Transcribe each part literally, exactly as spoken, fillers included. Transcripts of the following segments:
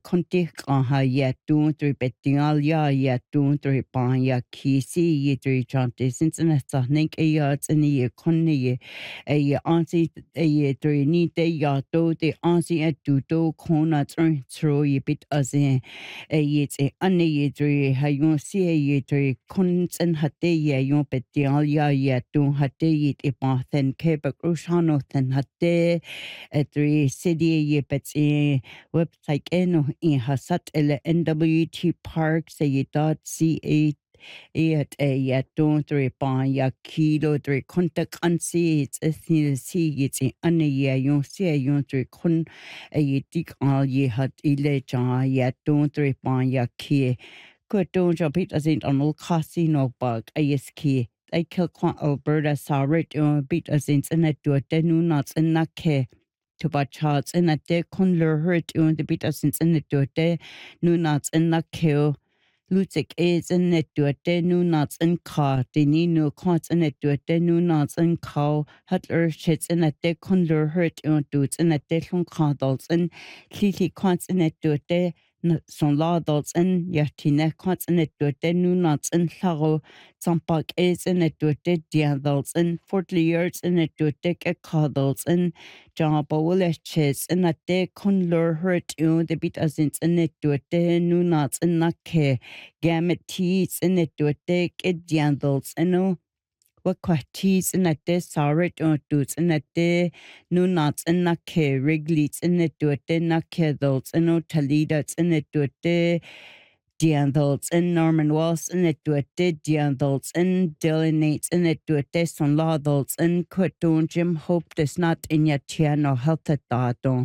conti ha ya tu three bettingal ya ya tu three pan ya kisi ye three chante since in a sahnik a yards in the economy a auntie a three ni te ya to the auntie at tu to kona turn through ye bit as in a yet a ane ye three ha yon see a ye three cons and hate ya yon bettingal ya ya tu hate ye a pathen kepa crushano than hate a three city ye bets in website eno in hasat ele N W T Park say dot ca at a ya don three pan ya kilo three contact and see it's a thing see it's in ane ya yon see yon three con a dik all ye had ile ja ya don three pan ya ki good don't jump it as in on all casino bug a ski I kill quan Alberta sorry to beat as internet do a denu nuts and not care to bat charts and at de con lure hurt on the bit as internet do a de nu nuts and not kill Lutic is in net do a de nu nuts and car the ni no cons and it do a de nu nuts and cow hat er shits and at de con lure hurt on dudes and at de con cardles and clearly cons and it do a de son ládals in yartine quants in it do de nu nuts and llaro sampak is in it do de diandals and forty years in it do de a cardles and jamba williches in a de con lure hurt you the bit as in it do de nu nuts and nake gamut teas in it do de diandals and no what quatis in a de sarit or dudes in a de no nuts and nake wrigley's in it do de nake adults and no talidas in it do de diandals and Norman Walls in it do a de diandals and delineates in it do a de son ladals and quaton Jim Hope does not in your tian or health at dato.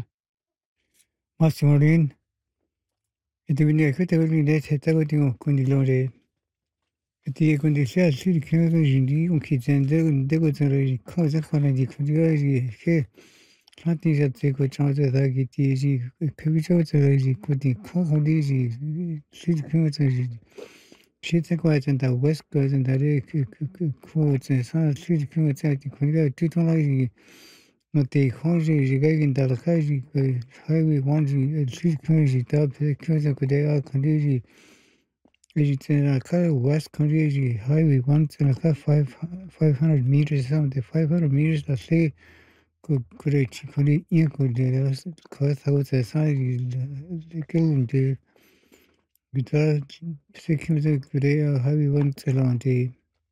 Masimorin, it will be a critical net heterodyne condilore. The condition is the chemistry on kitchen, the good cause of the condition. Planting that they could charge that I get easy, capital to could be called easy, she's chemistry. She's a quiet and the west goes and the quotes and some she's chemistry to consider titulating. Not the country regarding the highway one, she's chemistry, the chemistry could they are condition. It's in a car west country highway one and a car five five hundred meters down the five hundred meters that say could could you could there's cause how the side the killing the guitar security could highway one along the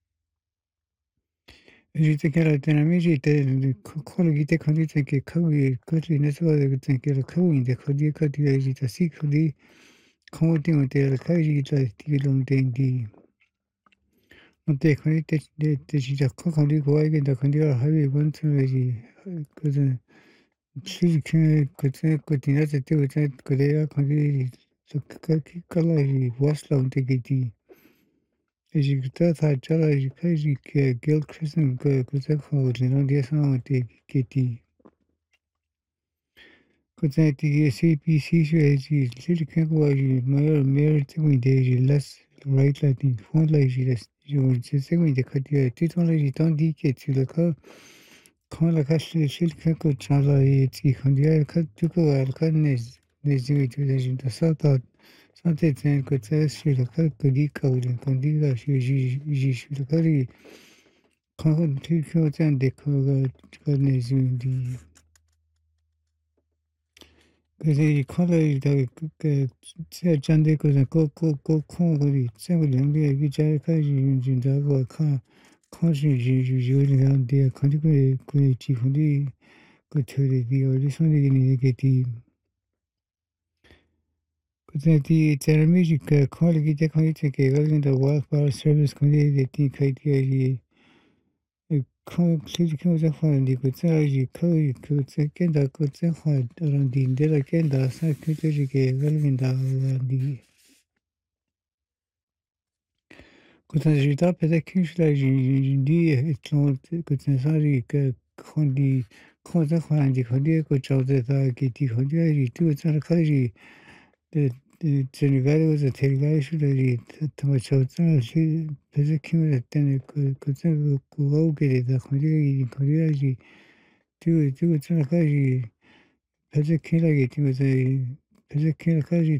it's a cara dynamic the quality the condition ke kawi could in as well the think the kawi the could you could the security counting the kaji the long day not the connected the the country going in the country highway one to because she can could say could not to do that could they country so color was long to get the as you thought I tell you crazy girl Christian could say hold you know there's no to get the could say the C P C as you little can go more merit when they less right like the phone like this you just say when they could do it only don't get to the car quand la cache 실컷 그 자라이 지컨디아 카투고 알칸네스 네즈위트 진짜 사다 산테텐 그 제시를 그디 거든 건디가 시지 지시를 거리 건 티표전 데코가 거네즈디 그래서 이 컬러가 그 제잔데 그 고고고 콩거리 생을 연비에 기자까지 진짜고 카 컨시지주주는 데 컨디고 그 지훈이 그 처리비 어디선이 니게티 그때티 테르미지카 퀄리티 테크니티 게가는데 와파 서비스 컨디티 카이티아지 그 클리니크에서 하는데 그 자기 그 그때 깬다 그때 하던 딘데라 깬다 사이트지게 걸린다 디 그때 지다 페데 킹슬라지 디 에트론 그때 사리 그 컨디 컨자 하는데 컨디 그 저데다 기티 컨디아지 또 자카지 데 제니가리고서 테리가이슈들이 정말 저쪽에 배제 키우는 때는 그 그때 그거 오게 되다 거기 거기야지 그 그 저까지 배제 키라게 되면서 배제 키라까지